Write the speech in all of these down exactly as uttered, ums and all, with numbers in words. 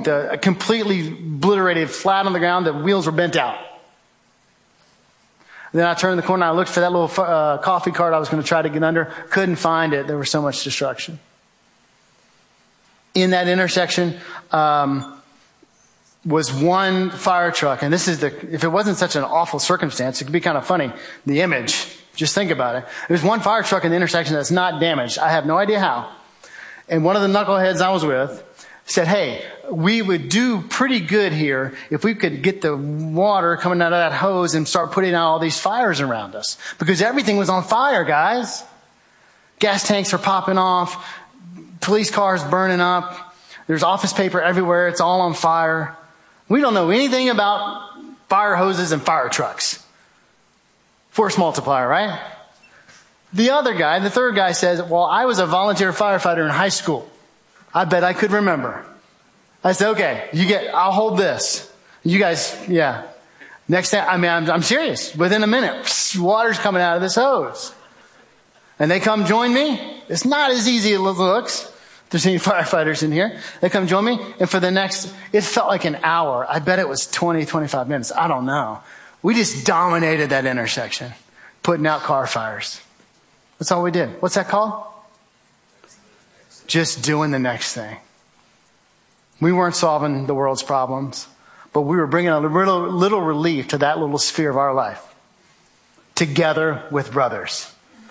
the completely obliterated, flat on the ground. The wheels were bent out. Then I turned the corner. I looked for that little uh, coffee cart I was going to try to get under. Couldn't find it. There was so much destruction. In that intersection um, was one fire truck. And this is the, if it wasn't such an awful circumstance, it could be kind of funny. The image, just think about it. There's one fire truck in the intersection that's not damaged. I have no idea how. And one of the knuckleheads I was with said, hey, we would do pretty good here if we could get the water coming out of that hose and start putting out all these fires around us. Because everything was on fire, guys. Gas tanks are popping off. Police cars burning up. There's office paper everywhere. It's all on fire. We don't know anything about fire hoses and fire trucks. Force multiplier, right? The other guy, the third guy says, well, I was a volunteer firefighter in high school. I bet I could remember. I said, okay, you get, I'll hold this. You guys, yeah. Next time, I mean, I'm, I'm serious. Within a minute, psh, water's coming out of this hose. And they come join me. It's not as easy as it looks. If there's any firefighters in here. They come join me. And for the next, it felt like an hour. I bet it was twenty, twenty-five minutes. I don't know. We just dominated that intersection, putting out car fires. That's all we did. What's that called? Just doing the next thing. We weren't solving the world's problems, but we were bringing a little, little relief to that little sphere of our life. Together with brothers.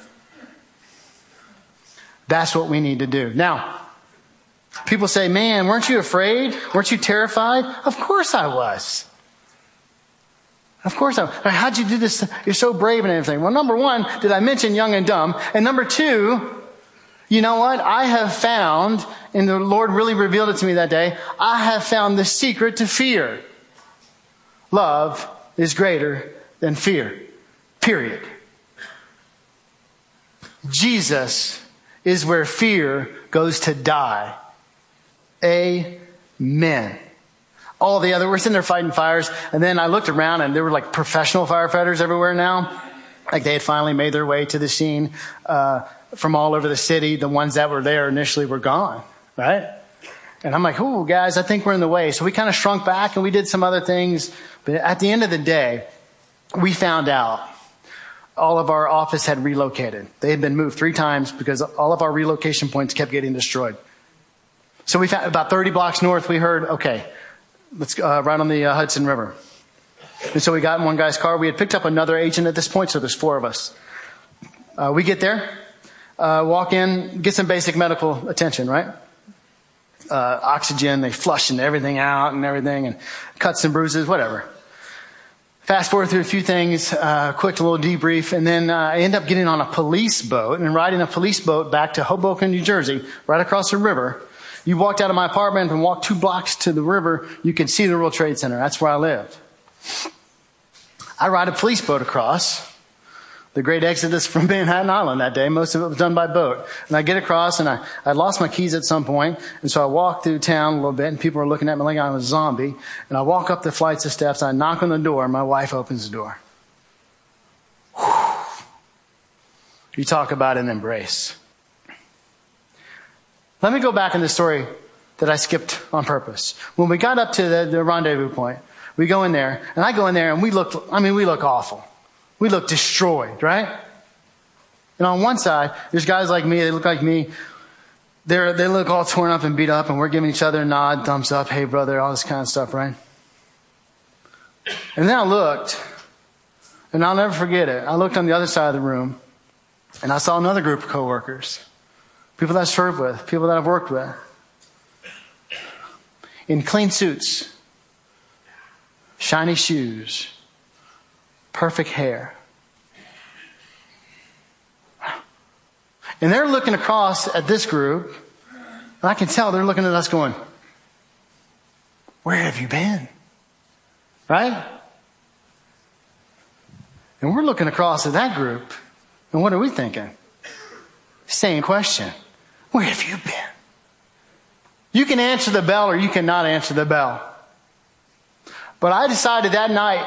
That's what we need to do. Now, people say, man, weren't you afraid? Weren't you terrified? Of course I was. Of course I was. How'd you do this? You're so brave and everything. Well, number one, did I mention young and dumb? And number two, you know what? I have found, and the Lord really revealed it to me that day, I have found the secret to fear. Love is greater than fear. Period. Jesus is where fear goes to die. Amen. All the other, we're sitting there fighting fires, and then I looked around and there were like professional firefighters everywhere now. Like they had finally made their way to the scene uh, from all over the city. The ones that were there initially were gone, right? And I'm like, ooh, guys, I think we're in the way. So we kind of shrunk back and we did some other things. But at the end of the day, we found out all of our office had relocated. They had been moved three times because all of our relocation points kept getting destroyed. So we found about thirty blocks north, we heard, okay, let's uh, right on the uh, Hudson River. And so we got in one guy's car. We had picked up another agent at this point, so there's four of us. Uh, we get there, uh, walk in, get some basic medical attention, right? Uh, oxygen, they flushing everything out and everything, and cuts and bruises, whatever. Fast forward through a few things, uh, quick little debrief, and then uh, I end up getting on a police boat and riding a police boat back to Hoboken, New Jersey, right across the river. You walked out of my apartment and walked two blocks to the river, you can see the World Trade Center. That's where I lived. I ride a police boat across the great exodus from Manhattan Island that day. Most of it was done by boat. And I get across, and I, I lost my keys at some point, and so I walk through town a little bit, and people are looking at me like I was a zombie. And I walk up the flights of steps, I knock on the door, and my wife opens the door. Whew. You talk about an embrace. Let me go back in the story that I skipped on purpose. When we got up to the, the rendezvous point, we go in there, and I go in there, and we look, I mean, we look awful. We look destroyed, right? And on one side, there's guys like me, they look like me. They're, they look all torn up and beat up, and we're giving each other a nod, thumbs up, hey brother, all this kind of stuff, right? And then I looked, and I'll never forget it. I looked on the other side of the room, and I saw another group of coworkers. People that I served with, people that I've worked with. In clean suits, shiny shoes, perfect hair. And they're looking across at this group, and I can tell they're looking at us going, where have you been? Right? And we're looking across at that group, and what are we thinking? Same question. Where have you been? You can answer the bell or you cannot answer the bell. But I decided that night,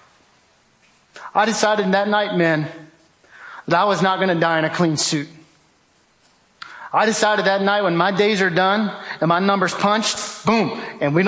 I decided that night, men, that I was not going to die in a clean suit. I decided that night when my days are done and my number's punched, boom, and we don't